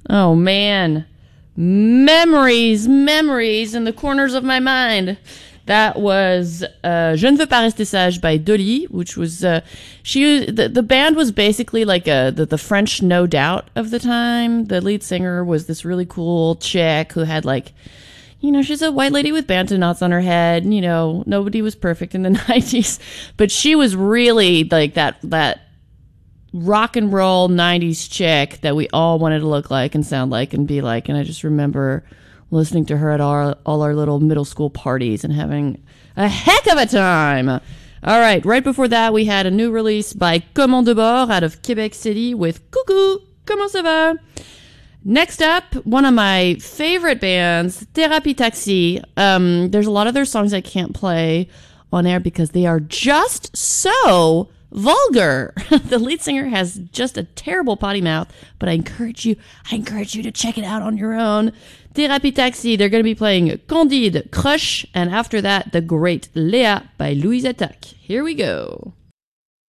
Oh, man. Memories in the corners of my mind. That was Je ne veux pas rester sage by Dolly, which was the band was basically like the French No Doubt of the time. The lead singer was this really cool chick who had like, she's a white lady with bantu knots on her head. Nobody was perfect in the 90s, but she was really like that rock and roll 90s chick that we all wanted to look like and sound like and be like. And I just remember listening to her at all our little middle school parties and having a heck of a time. All right, right before that, we had a new release by Commande de Bord out of Quebec City with Coucou, comment ça va? Next up, one of my favorite bands, Thérapie Taxi. There's a lot of their songs I can't play on air because they are just so vulgar. The lead singer has just a terrible potty mouth, but I encourage you to check it out on your own. Thérapie Taxi, they're going to be playing Candide, Crush, and after that, the great Léa by Louise Attaque. Here we go.